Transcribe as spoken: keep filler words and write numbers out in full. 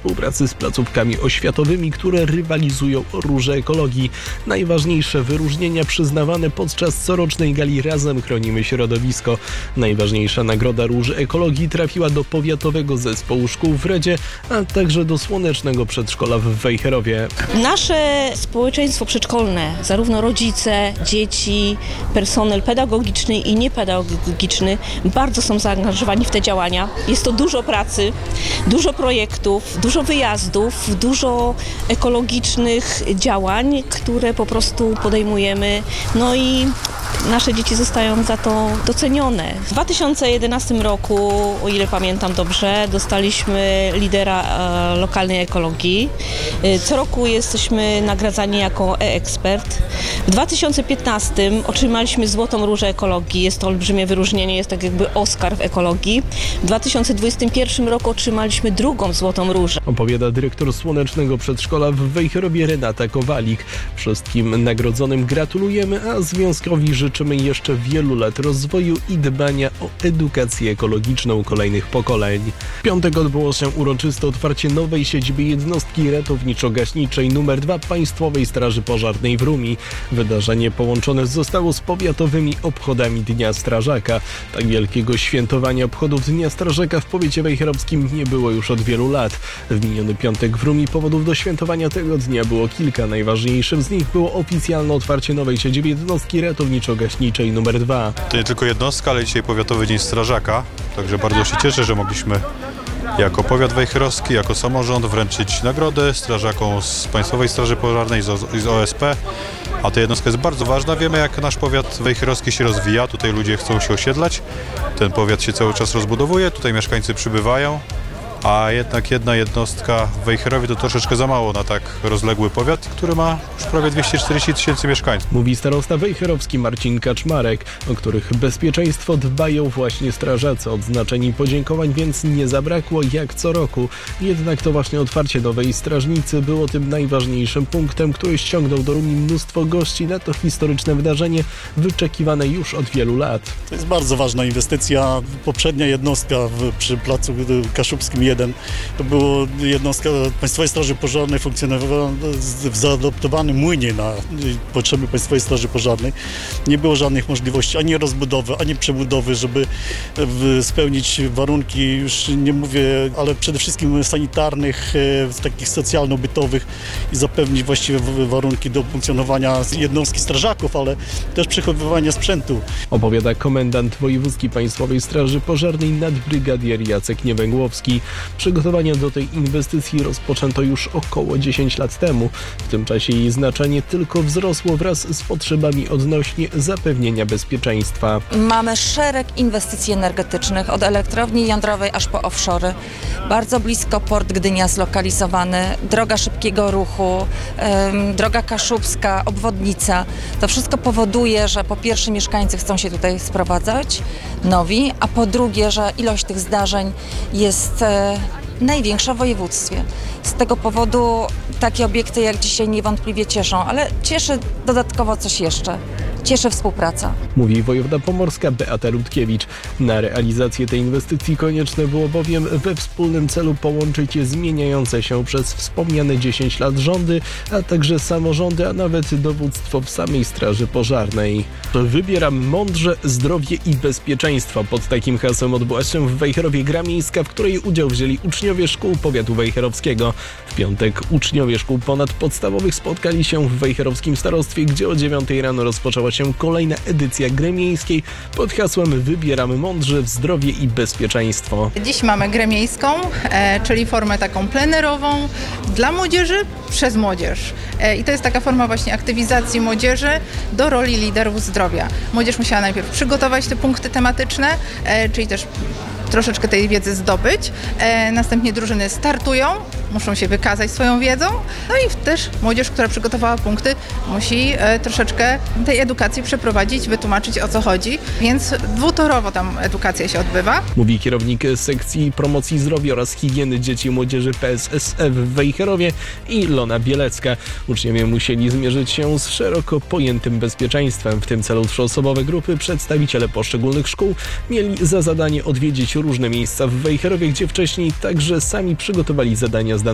współpracy z placówkami oświatowymi, które rywalizują o róże ekologii. Najważniejsze wyróżnienia przyznawane podczas corocznej gali Razem Chronimy Środowisko. Najważniejsza nagroda Róży Ekologii trafiła do Powiatowego Zespołu Szkół w Redzie, a także do Słonecznego Przedszkola w Wejherowie. Nasze społeczeństwo przedszkolne, zarówno rodzice, dzieci, personel pedagogiczny i niepedagogiczny bardzo są zaangażowani w te działania. Jest to dużo pracy, dużo projektów, dużo wyjazdów, dużo ekologicznych działań, które po prostu podejmujemy. No i nasze dzieci zostają za to docenione. W dwa tysiące jedenastym roku, o ile pamiętam dobrze, dostaliśmy lidera e, lokalnej ekologii. E, co roku jesteśmy nagradzani jako e-ekspert. W dwa tysiące piętnastym otrzymaliśmy Złotą Różę Ekologii. Jest to olbrzymie wyróżnienie, jest tak jakby Oscar w ekologii. W dwa tysiące dwudziestym pierwszym roku otrzymaliśmy drugą Złotą Różę. Opowiada dyrektor Słonecznego Przedszkola w Wejherowie Renata Kowalik. Wszystkim nagrodzonym gratulujemy, a związkowi życzymy jeszcze wielu lat rozwoju i dbania o edukację ekologiczną kolejnych pokoleń. W piątek odbyło się uroczyste otwarcie nowej siedziby jednostki ratowniczo-gaśniczej numer dwa Państwowej Straży Pożarnej w Rumi. Wydarzenie połączone zostało z powiatowymi obchodami Dnia Strażaka. Tak wielkiego świętowania obchodów Dnia Strażaka w powiecie wejherowskim nie było już od wielu lat. W miniony piątek w Rumi powodów do świętowania tego dnia było kilka. Najważniejszym z nich było oficjalne otwarcie nowej siedziby jednostki ratowniczo-gaśniczej numer dwa. To nie tylko jednostka, ale dzisiaj Powiatowy Dzień Strażaka. Także bardzo się cieszę, że mogliśmy jako powiat wejherowski, jako samorząd wręczyć nagrodę strażakom z Państwowej Straży Pożarnej i z O S P. A ta jednostka jest bardzo ważna. Wiemy, jak nasz powiat wejherowski się rozwija. Tutaj ludzie chcą się osiedlać. Ten powiat się cały czas rozbudowuje. Tutaj mieszkańcy przybywają. A jednak jedna jednostka w Wejherowie to troszeczkę za mało na tak rozległy powiat, który ma już prawie dwieście czterdzieści tysięcy mieszkańców. Mówi starosta wejherowski Marcin Kaczmarek, o których bezpieczeństwo dbają właśnie strażacy. Odznaczeń i podziękowań więc nie zabrakło jak co roku. Jednak to właśnie otwarcie nowej strażnicy było tym najważniejszym punktem, który ściągnął do Rumi mnóstwo gości na to historyczne wydarzenie wyczekiwane już od wielu lat. To jest bardzo ważna inwestycja. Poprzednia jednostka w, przy placu Kaszubskim jeden to było jednostka Państwowej Straży Pożarnej, funkcjonowała w zaadoptowanym młynie na potrzeby Państwowej Straży Pożarnej. Nie było żadnych możliwości ani rozbudowy, ani przebudowy, żeby spełnić warunki, już nie mówię, ale przede wszystkim sanitarnych, takich socjalno-bytowych i zapewnić właściwe warunki do funkcjonowania jednostki strażaków, ale też przechowywania sprzętu. Opowiada komendant wojewódzki Państwowej Straży Pożarnej nadbrygadier Jacek Niewęgłowski. Przygotowania do tej inwestycji rozpoczęto już około dziesięć lat temu. W tym czasie jej znaczenie tylko wzrosło wraz z potrzebami odnośnie zapewnienia bezpieczeństwa. Mamy szereg inwestycji energetycznych, od elektrowni jądrowej aż po offshore. Bardzo blisko port Gdynia zlokalizowany, droga szybkiego ruchu, ym, droga kaszubska, obwodnica. To wszystko powoduje, że po pierwsze mieszkańcy chcą się tutaj sprowadzać, nowi, a po drugie, że ilość tych zdarzeń jest e, największa w województwie. Z tego powodu takie obiekty jak dzisiaj niewątpliwie cieszą, ale cieszy dodatkowo coś jeszcze. Cieszy współpraca. Mówi wojewoda pomorska Beata Rutkiewicz. Na realizację tej inwestycji konieczne było bowiem we wspólnym celu połączyć zmieniające się przez wspomniane dziesięć lat rządy, a także samorządy, a nawet dowództwo w samej Straży Pożarnej. Wybieram mądrze, zdrowie i bezpieczeństwo. Pod takim hasłem odbyła się w Wejherowie gra miejska, w której udział wzięli uczniowie szkół powiatu wejherowskiego. W piątek uczniowie szkół ponadpodstawowych spotkali się w wejherowskim starostwie, gdzie o dziewiątej rano rozpoczęła się kolejna edycja gry miejskiej pod hasłem Wybieramy mądrze, w zdrowie i bezpieczeństwo. Dziś mamy grę miejską, e, czyli formę taką plenerową dla młodzieży przez młodzież. E, I to jest taka forma właśnie aktywizacji młodzieży do roli liderów zdrowia. Młodzież musiała najpierw przygotować te punkty tematyczne, e, czyli też troszeczkę tej wiedzy zdobyć. E, następnie drużyny startują, muszą się wykazać swoją wiedzą. No i też młodzież, która przygotowała punkty, musi e, troszeczkę tej edukacji przeprowadzić, wytłumaczyć, o co chodzi. Więc dwutorowo tam edukacja się odbywa. Mówi kierownik sekcji promocji zdrowia oraz higieny dzieci i młodzieży P S S F w Wejherowie Ilona Bielecka. Uczniowie musieli zmierzyć się z szeroko pojętym bezpieczeństwem. W tym celu trzyosobowe grupy przedstawiciele poszczególnych szkół mieli za zadanie odwiedzić różne miejsca w Wejherowie, gdzie wcześniej także sami przygotowali zadania z danego